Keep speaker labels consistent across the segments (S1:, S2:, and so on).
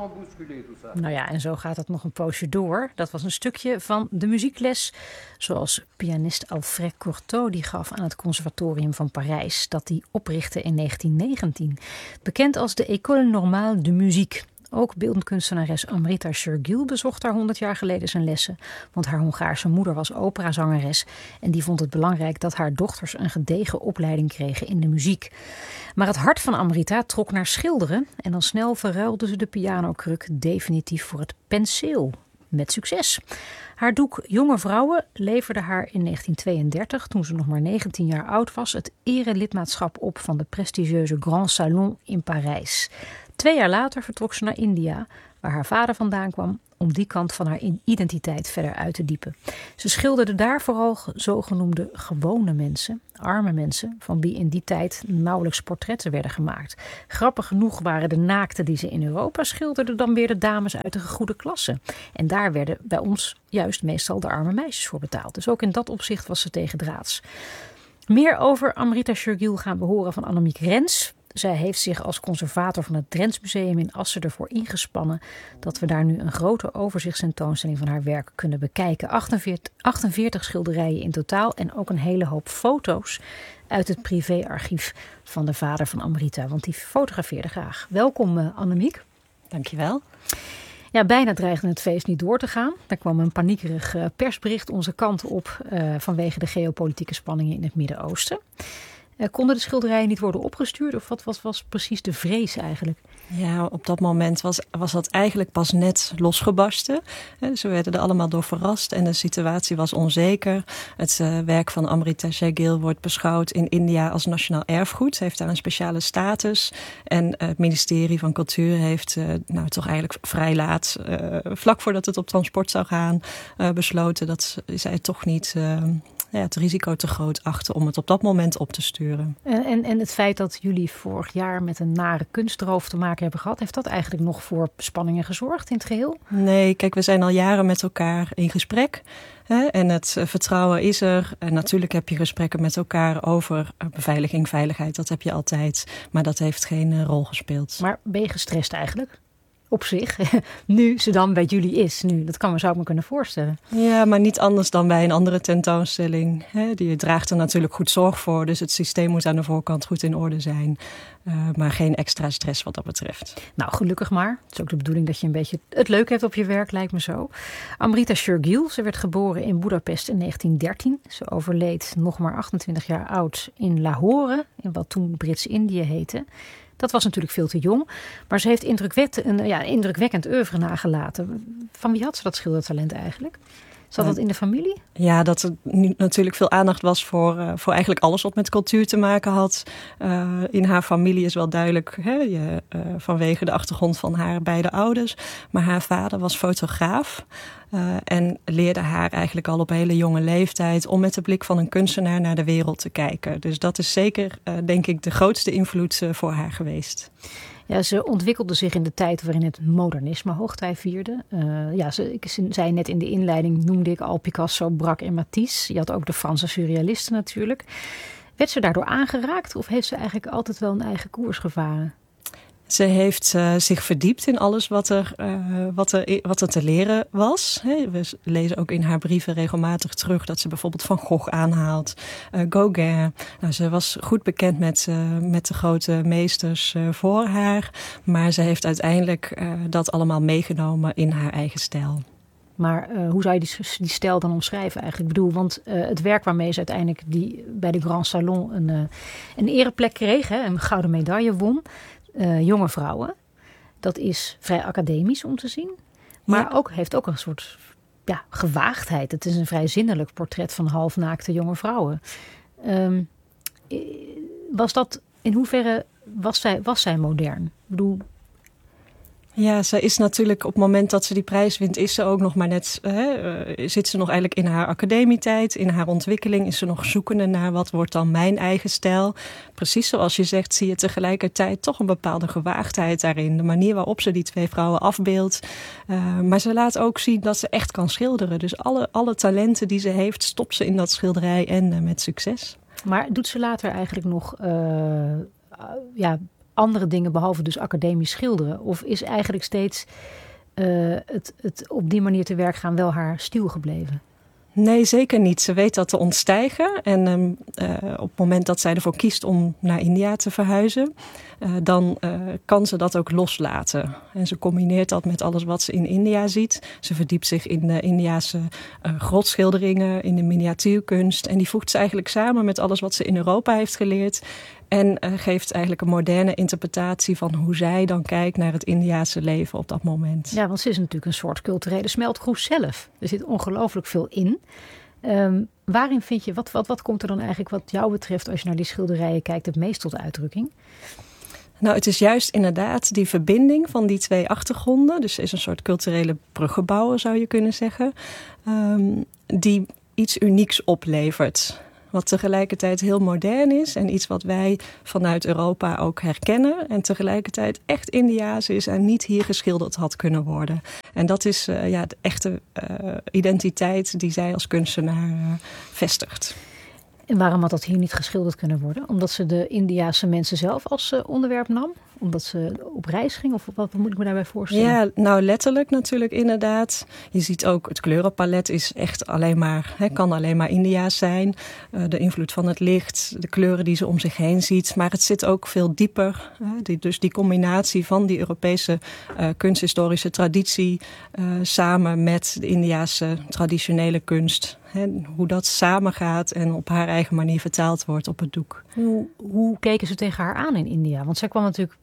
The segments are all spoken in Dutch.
S1: Nou ja, en zo gaat het nog een poosje door. Dat was een stukje van de muziekles zoals pianist Alfred Cortot die gaf aan het Conservatorium van Parijs, dat hij oprichtte in 1919. Bekend als de École Normale de Musique. Ook beeldend kunstenares Amrita Shergill bezocht daar 100 jaar geleden zijn lessen. Want haar Hongaarse moeder was operazangeres. En die vond het belangrijk dat haar dochters een gedegen opleiding kregen in de muziek. Maar het hart van Amrita trok naar schilderen. En dan snel verruilde ze de pianokruk definitief voor het penseel. Met succes. Haar doek Jonge Vrouwen leverde haar in 1932, toen ze nog maar 19 jaar oud was, het erelidmaatschap op van de prestigieuze Grand Salon in Parijs. 2 jaar later vertrok ze naar India, waar haar vader vandaan kwam, om die kant van haar identiteit verder uit te diepen. Ze schilderde daar vooral zogenoemde gewone mensen, arme mensen, van wie in die tijd nauwelijks portretten werden gemaakt. Grappig genoeg waren de naakten die ze in Europa schilderde dan weer de dames uit de goede klasse. En daar werden bij ons juist meestal de arme meisjes voor betaald. Dus ook in dat opzicht was ze tegendraads. Meer over Amrita Shergill gaan we horen van Annemiek Rens. Zij heeft zich als conservator van het Drents Museum in Assen ervoor ingespannen dat we daar nu een grote overzichtstentoonstelling van haar werk kunnen bekijken. 48 schilderijen in totaal en ook een hele hoop foto's uit het privéarchief van de vader van Amrita, want die fotografeerde graag. Welkom Annemiek.
S2: Dankjewel.
S1: Ja, bijna dreigde het feest niet door te gaan. Er kwam een paniekerig persbericht onze kant op vanwege de geopolitieke spanningen in het Midden-Oosten. Konden de schilderijen niet worden opgestuurd? Of wat was precies de vrees eigenlijk?
S2: Ja, op dat moment was dat eigenlijk pas net losgebarsten. Ze werden er allemaal door verrast en de situatie was onzeker. Het werk van Amrita Shergill wordt beschouwd in India als nationaal erfgoed. Ze heeft daar een speciale status. En het ministerie van Cultuur heeft toch eigenlijk vrij laat, vlak voordat het op transport zou gaan, besloten dat zij toch niet het risico te groot achten om het op dat moment op te sturen.
S1: En het feit dat jullie vorig jaar met een nare kunstroof te maken hebben gehad, heeft dat eigenlijk nog voor spanningen gezorgd in het geheel?
S2: Nee, kijk, we zijn al jaren met elkaar in gesprek. En het vertrouwen is er. En natuurlijk heb je gesprekken met elkaar over beveiliging, veiligheid. Dat heb je altijd. Maar dat heeft geen rol gespeeld.
S1: Maar ben je gestrest eigenlijk? Op zich, nu ze dan bij jullie is. Nu, dat zou ik me kunnen voorstellen.
S2: Ja, maar niet anders dan bij een andere tentoonstelling. Die draagt er natuurlijk goed zorg voor. Dus het systeem moet aan de voorkant goed in orde zijn. Maar geen extra stress wat dat betreft.
S1: Nou, gelukkig maar. Het is ook de bedoeling dat je een beetje het leuk hebt op je werk, lijkt me zo. Amrita Shergill, ze werd geboren in Boedapest in 1913. Ze overleed nog maar 28 jaar oud in Lahore, in wat toen Brits-Indië heette. Dat was natuurlijk veel te jong. Maar ze heeft indrukwekkend oeuvre nagelaten. Van wie had ze dat schildertalent eigenlijk? Zat dat in de familie?
S2: Ja, dat er nu natuurlijk veel aandacht was voor eigenlijk alles wat met cultuur te maken had. In haar familie is wel duidelijk vanwege de achtergrond van haar beide ouders. Maar haar vader was fotograaf. En leerde haar eigenlijk al op een hele jonge leeftijd om met de blik van een kunstenaar naar de wereld te kijken. Dus dat is zeker, denk ik, de grootste invloed voor haar geweest.
S1: Ja, ze ontwikkelde zich in de tijd waarin het modernisme hoogtij vierde. Ik zei net in de inleiding, noemde ik al Picasso, Braque en Matisse. Je had ook de Franse surrealisten natuurlijk. Werd ze daardoor aangeraakt of heeft ze eigenlijk altijd wel een eigen koers gevaren?
S2: Ze heeft zich verdiept in alles wat er te leren was. We lezen ook in haar brieven regelmatig terug dat ze bijvoorbeeld Van Gogh aanhaalt. Gauguin. Nou, ze was goed bekend met de grote meesters voor haar. Maar ze heeft uiteindelijk dat allemaal meegenomen in haar eigen stijl.
S1: Maar hoe zou je die stijl dan omschrijven eigenlijk? Ik bedoel, want het werk waarmee ze uiteindelijk bij de Grand Salon een ereplek kreeg, een gouden medaille won. Jonge Vrouwen. Dat is vrij academisch om te zien. Maar heeft ook een soort gewaagdheid. Het is een vrij zinnelijk portret van halfnaakte jonge vrouwen. In hoeverre was zij modern? Ik bedoel,
S2: ja, ze is natuurlijk op het moment dat ze die prijs wint, is ze ook nog maar net, zit ze nog eigenlijk in haar academietijd, in haar ontwikkeling, is ze nog zoekende naar wat wordt dan mijn eigen stijl. Precies zoals je zegt, zie je tegelijkertijd toch een bepaalde gewaagdheid daarin. De manier waarop ze die twee vrouwen afbeeldt. Maar ze laat ook zien dat ze echt kan schilderen. Dus alle talenten die ze heeft, stopt ze in dat schilderij en met succes.
S1: Maar doet ze later eigenlijk nog andere dingen behalve dus academisch schilderen? Of is eigenlijk steeds het op die manier te werk gaan wel haar stiel gebleven?
S2: Nee, zeker niet. Ze weet dat te ontstijgen. En op het moment dat zij ervoor kiest om naar India te verhuizen, dan kan ze dat ook loslaten. En ze combineert dat met alles wat ze in India ziet. Ze verdiept zich in de Indiase grotschilderingen, in de miniatuurkunst. En die voegt ze eigenlijk samen met alles wat ze in Europa heeft geleerd. En geeft eigenlijk een moderne interpretatie van hoe zij dan kijkt naar het Indiase leven op dat moment.
S1: Ja, want ze is natuurlijk een soort culturele smeltkroes zelf. Er zit ongelooflijk veel in. Waarin vind je, wat komt er dan eigenlijk wat jou betreft, als je naar die schilderijen kijkt, het meest tot uitdrukking?
S2: Nou, het is juist inderdaad die verbinding van die twee achtergronden. Dus is een soort culturele bruggenbouwer, zou je kunnen zeggen. Die iets unieks oplevert. Wat tegelijkertijd heel modern is en iets wat wij vanuit Europa ook herkennen. En tegelijkertijd echt Indiaas is en niet hier geschilderd had kunnen worden. En dat is de echte identiteit die zij als kunstenaar vestigt.
S1: En waarom had dat hier niet geschilderd kunnen worden? Omdat ze de Indiase mensen zelf als onderwerp nam? Omdat ze op reis ging? Of wat moet ik me daarbij voorstellen?
S2: Ja, nou letterlijk natuurlijk inderdaad. Je ziet ook het kleurenpalet is echt kan alleen maar India's zijn. De invloed van het licht, de kleuren die ze om zich heen ziet. Maar het zit ook veel dieper. Dus die combinatie van die Europese kunsthistorische traditie samen met de Indiase traditionele kunst. Hoe dat samengaat en op haar eigen manier vertaald wordt op het doek.
S1: Hoe keken ze tegen haar aan in India? Want zij kwam natuurlijk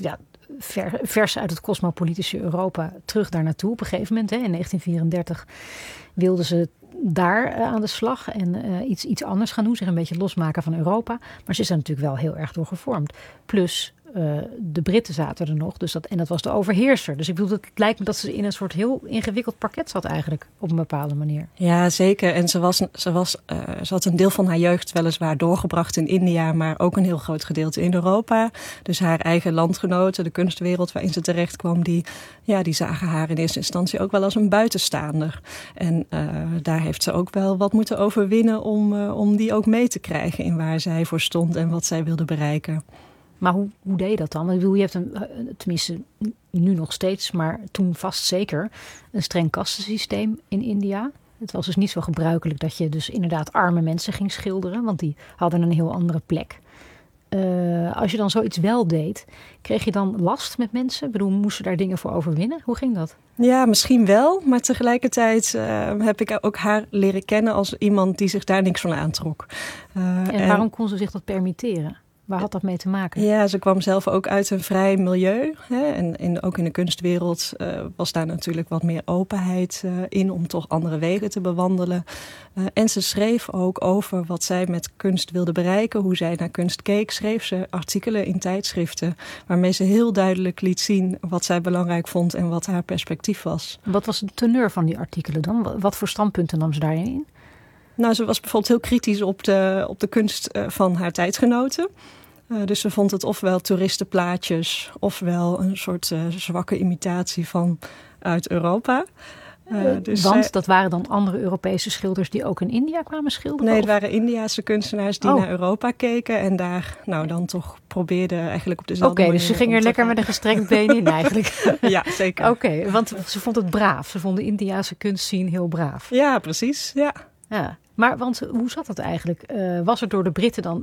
S1: vers uit het cosmopolitische Europa terug daar naartoe. Op een gegeven moment, in 1934, wilde ze daar aan de slag en iets anders gaan doen. Zich een beetje losmaken van Europa. Maar ze is er natuurlijk wel heel erg door gevormd. Plus de Britten zaten er nog. Dat was de overheerser. Dus ik bedoel, het lijkt me dat ze in een soort heel ingewikkeld parket zat eigenlijk. Op een bepaalde manier.
S2: Ja, zeker. En ze had een deel van haar jeugd weliswaar doorgebracht in India. Maar ook een heel groot gedeelte in Europa. Dus haar eigen landgenoten, de kunstwereld waarin ze terecht kwam. Die zagen haar in eerste instantie ook wel als een buitenstaander. En daar heeft ze ook wel wat moeten overwinnen om die ook mee te krijgen in waar zij voor stond en wat zij wilde bereiken.
S1: Maar hoe deed je dat dan? Ik bedoel, je hebt tenminste nu nog steeds, maar toen vast zeker, een streng kastensysteem in India. Het was dus niet zo gebruikelijk dat je dus inderdaad arme mensen ging schilderen, want die hadden een heel andere plek. Als je dan zoiets wel deed, kreeg je dan last met mensen? Ik bedoel, moesten daar dingen voor overwinnen? Hoe ging dat?
S2: Ja, misschien wel. Maar tegelijkertijd heb ik ook haar leren kennen als iemand die zich daar niks van aantrok.
S1: En waarom kon ze zich dat permitteren? Waar had dat mee te maken?
S2: Ja, ze kwam zelf ook uit een vrij milieu. En ook in de kunstwereld was daar natuurlijk wat meer openheid in om toch andere wegen te bewandelen. En ze schreef ook over wat zij met kunst wilde bereiken. Hoe zij naar kunst keek, schreef ze artikelen in tijdschriften. Waarmee ze heel duidelijk liet zien wat zij belangrijk vond en wat haar perspectief was.
S1: Wat was de teneur van die artikelen dan? Wat voor standpunten nam ze daarin in?
S2: Nou, ze was bijvoorbeeld heel kritisch op de kunst van haar tijdgenoten. Dus ze vond het ofwel toeristenplaatjes, ofwel een soort zwakke imitatie van uit Europa.
S1: Want dat waren dan andere Europese schilders die ook in India kwamen schilderen?
S2: Nee, het waren Indiase kunstenaars die naar Europa keken en daar dan toch probeerden eigenlijk op dezelfde manier.
S1: Oké, dus ze ging er lekker met een gestrekt been in eigenlijk.
S2: Ja, zeker.
S1: Oké, want ze vond het braaf. Ze vond de Indiase kunstscene heel braaf.
S2: Ja, precies. Ja.
S1: Maar hoe zat dat eigenlijk? Was er door de Britten dan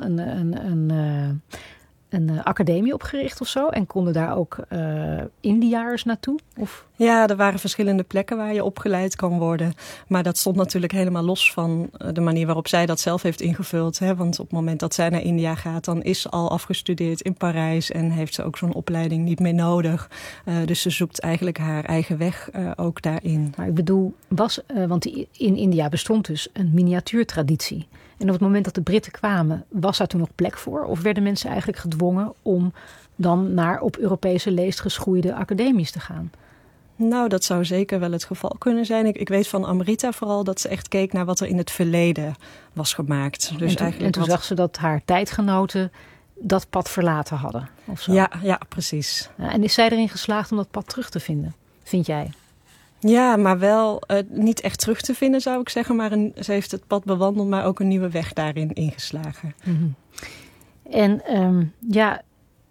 S1: een academie opgericht of zo? En konden daar ook Indiërs naartoe? Of?
S2: Ja, er waren verschillende plekken waar je opgeleid kan worden. Maar dat stond natuurlijk helemaal los van de manier waarop zij dat zelf heeft ingevuld. Hè? Want op het moment dat zij naar India gaat, dan is ze al afgestudeerd in Parijs en heeft ze ook zo'n opleiding niet meer nodig. Dus ze zoekt eigenlijk haar eigen weg ook daarin.
S1: Maar ik bedoel, want in India bestond dus een miniatuurtraditie. En op het moment dat de Britten kwamen, was daar toen nog plek voor? Of werden mensen eigenlijk gedwongen om dan naar op Europese leest geschoeide academies te gaan?
S2: Nou, dat zou zeker wel het geval kunnen zijn. Ik weet van Amrita vooral dat ze echt keek naar wat er in het verleden was gemaakt. Dus
S1: en toen zag ze dat haar tijdgenoten dat pad verlaten hadden? Of zo.
S2: Ja, precies.
S1: En is zij erin geslaagd om dat pad terug te vinden, vind jij?
S2: Ja, maar wel niet echt terug te vinden zou ik zeggen. Maar ze heeft het pad bewandeld, maar ook een nieuwe weg daarin ingeslagen.
S1: Mm-hmm. En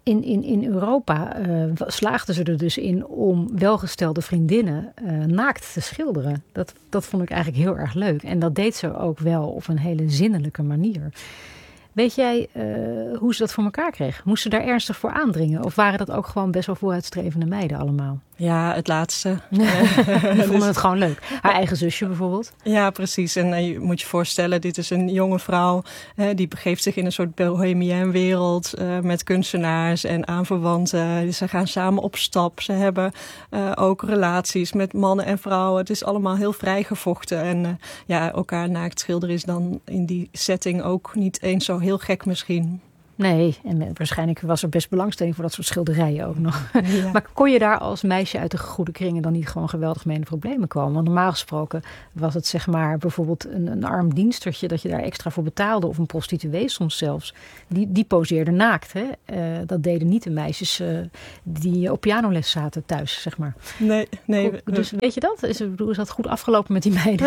S1: in Europa slaagden ze er dus in om welgestelde vriendinnen naakt te schilderen. Dat vond ik eigenlijk heel erg leuk. En dat deed ze ook wel op een hele zinnelijke manier. Weet jij hoe ze dat voor elkaar kreeg? Moest ze daar ernstig voor aandringen? Of waren dat ook gewoon best wel vooruitstrevende meiden allemaal?
S2: Ja, het laatste.
S1: Die vonden het gewoon leuk. Haar eigen zusje bijvoorbeeld.
S2: Ja, precies. En je moet je voorstellen, dit is een jonge vrouw. Die begeeft zich in een soort bohemienne wereld met kunstenaars en aanverwanten. Ze gaan samen op stap. Ze hebben ook relaties met mannen en vrouwen. Het is allemaal heel vrijgevochten. En elkaar naakt schilderen is dan in die setting ook niet eens zo heel gek misschien.
S1: Nee, en waarschijnlijk was er best belangstelling voor dat soort schilderijen ook nog.
S2: Ja.
S1: Maar kon je daar als meisje uit de goede kringen dan niet gewoon geweldig mee in de problemen komen? Want normaal gesproken was het zeg maar bijvoorbeeld een arm dienstertje dat je daar extra voor betaalde. Of een prostituee soms zelfs. Die poseerde naakt. Hè? Dat deden niet de meisjes die op pianoles zaten thuis, zeg maar.
S2: Nee.
S1: Dus weet je dat? Is dat goed afgelopen met die meiden?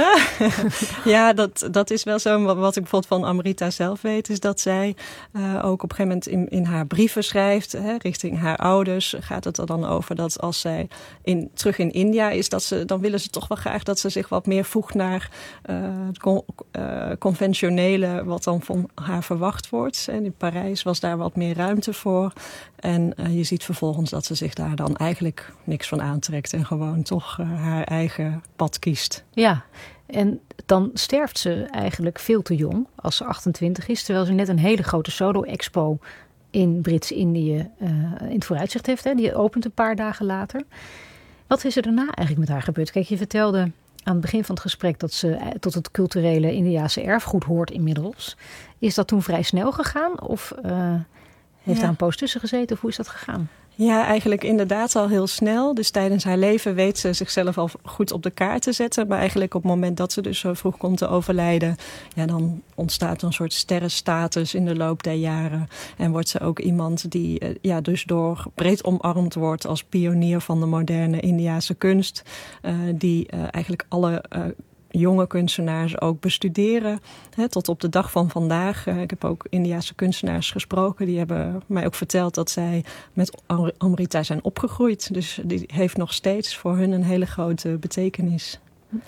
S2: Ja, dat is wel zo. Wat ik bijvoorbeeld van Amrita zelf weet, is dat zij ook op een gegeven moment in haar brieven schrijft, richting haar ouders, gaat het er dan over dat als zij terug in India is, dan willen ze toch wel graag dat ze zich wat meer voegt naar het conventionele wat dan van haar verwacht wordt. En in Parijs was daar wat meer ruimte voor. En je ziet vervolgens dat ze zich daar dan eigenlijk niks van aantrekt en gewoon toch haar eigen pad kiest.
S1: Ja, en dan sterft ze eigenlijk veel te jong als ze 28 is. Terwijl ze net een hele grote solo-expo in Brits-Indië in het vooruitzicht heeft. Hè? Die opent een paar dagen later. Wat is er daarna eigenlijk met haar gebeurd? Kijk, je vertelde aan het begin van het gesprek dat ze tot het culturele Indiase erfgoed hoort inmiddels. Is dat toen vrij snel gegaan? Of heeft daar een poos tussen gezeten? Of hoe is dat gegaan?
S2: Ja, eigenlijk inderdaad al heel snel. Dus tijdens haar leven weet ze zichzelf al goed op de kaart te zetten. Maar eigenlijk op het moment dat ze dus zo vroeg komt te overlijden, dan ontstaat een soort sterrenstatus in de loop der jaren. En wordt ze ook iemand die dus door breed omarmd wordt als pionier van de moderne Indiase kunst. Die eigenlijk alle jonge kunstenaars ook bestuderen. Tot op de dag van vandaag. Ik heb ook Indiase kunstenaars gesproken. Die hebben mij ook verteld dat zij met Amrita zijn opgegroeid. Dus die heeft nog steeds voor hun een hele grote betekenis.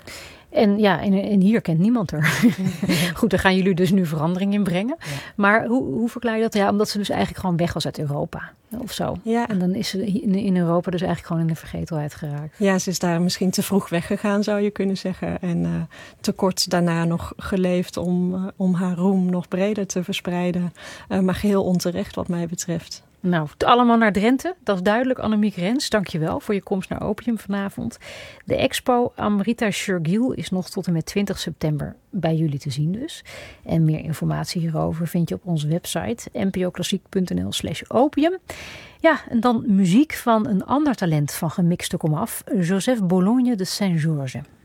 S1: En ja, en hier kent niemand er. Goed, daar gaan jullie dus nu verandering in brengen. Ja. Maar hoe verklaar je dat? Ja, omdat ze dus eigenlijk gewoon weg was uit Europa of zo. Ja. En dan is ze in Europa dus eigenlijk gewoon in de vergetelheid geraakt.
S2: Ja, ze is daar misschien te vroeg weggegaan, zou je kunnen zeggen. En te kort daarna nog geleefd om haar roem nog breder te verspreiden. Maar geheel onterecht wat mij betreft.
S1: Nou, allemaal naar Drenthe. Dat is duidelijk. Annemiek Rens, dank je wel voor je komst naar Opium vanavond. De expo Amrita Shergill is nog tot en met 20 september bij jullie te zien dus. En meer informatie hierover vind je op onze website npoklassiek.nl/opium. Ja, en dan muziek van een ander talent van Gemixte Komaf, Joseph Bologne de Saint-Georges.